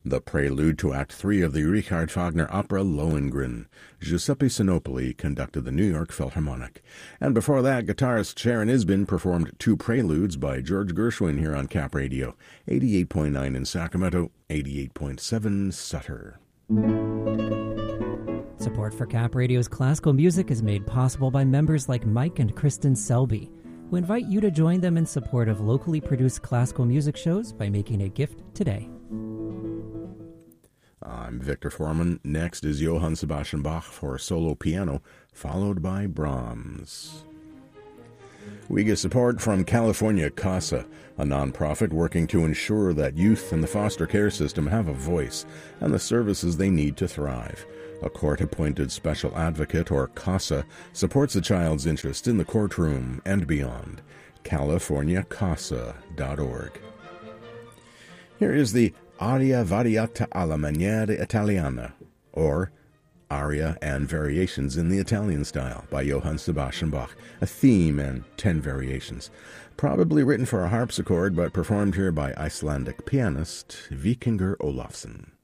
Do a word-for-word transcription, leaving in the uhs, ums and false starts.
The prelude to Act Three of the Richard Wagner opera Lohengrin. Giuseppe Sinopoli conducted the New York Philharmonic. And before that, guitarist Sharon Isbin performed two preludes by George Gershwin here on Cap Radio, eighty-eight point nine in Sacramento, eighty-eight point seven Sutter. Support for Cap Radio's classical music is made possible by members like Mike and Kristen Selby, who invite you to join them in support of locally produced classical music shows by making a gift today. I'm Victor Foreman. Next is Johann Sebastian Bach for solo piano, followed by Brahms. We get support from California CASA, a nonprofit working to ensure that youth in the foster care system have a voice and the services they need to thrive. A court-appointed special advocate, or CASA, supports a child's interest in the courtroom and beyond. california casa dot org. Here is the Aria variata alla maniera italiana, or Aria and Variations in the Italian Style by Johann Sebastian Bach, a theme and ten variations. Probably written for a harpsichord, but performed here by Icelandic pianist Vikingur Olafsson.